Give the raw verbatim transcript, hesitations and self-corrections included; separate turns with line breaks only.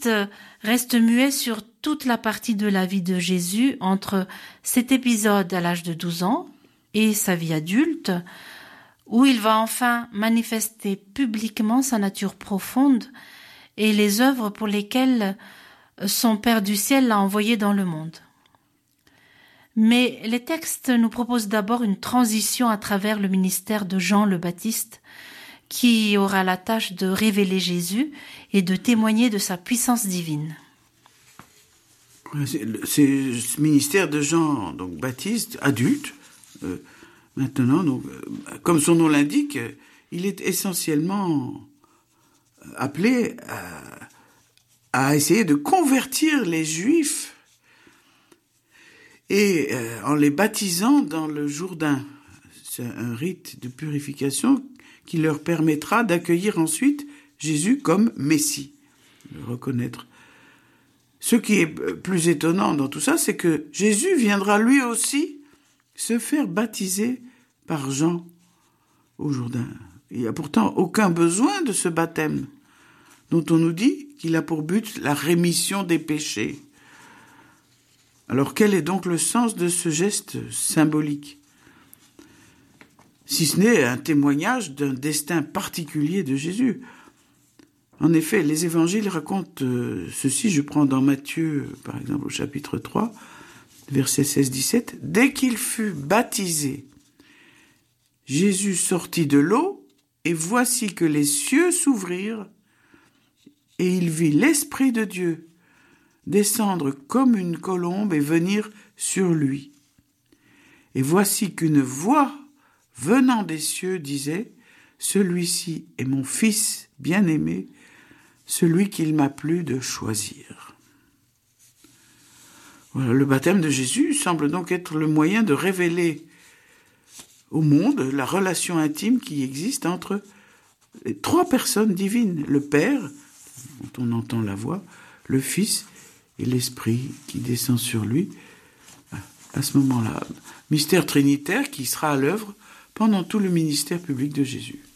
Baptiste reste muet sur toute la partie de la vie de Jésus entre cet épisode à l'âge de douze ans et sa vie adulte, où il va enfin manifester publiquement sa nature profonde et les œuvres pour lesquelles son Père du ciel l'a envoyé dans le monde. Mais les textes nous proposent d'abord une transition à travers le ministère de Jean le Baptiste, qui aura la tâche de révéler Jésus et de témoigner de sa puissance divine.
C'est, c'est ce ministère de Jean, donc Baptiste, adulte, euh, maintenant, donc, euh, comme son nom l'indique, il est essentiellement appelé à, à essayer de convertir les Juifs et euh, en les baptisant dans le Jourdain. C'est un rite de purification qui leur permettra d'accueillir ensuite Jésus comme Messie, le reconnaître. Ce qui est plus étonnant dans tout ça, c'est que Jésus viendra lui aussi se faire baptiser par Jean au Jourdain. Il n'y a pourtant aucun besoin de ce baptême, dont on nous dit qu'il a pour but la rémission des péchés. Alors quel est donc le sens de ce geste symbolique ? Si ce n'est un témoignage d'un destin particulier de Jésus. En effet, les évangiles racontent euh, ceci, je prends dans Matthieu, par exemple, au chapitre trois, versets seize dix-sept, « Dès qu'il fut baptisé, Jésus sortit de l'eau, et voici que les cieux s'ouvrirent, et il vit l'Esprit de Dieu descendre comme une colombe et venir sur lui. Et voici qu'une voix venant des cieux disait, « Celui-ci est mon Fils bien-aimé, celui qu'il m'a plu de choisir. » Voilà, le baptême de Jésus semble donc être le moyen de révéler au monde la relation intime qui existe entre les trois personnes divines, le Père, dont on entend la voix, le Fils et l'Esprit qui descend sur lui. À ce moment-là, mystère trinitaire qui sera à l'œuvre pendant tout le ministère public de Jésus.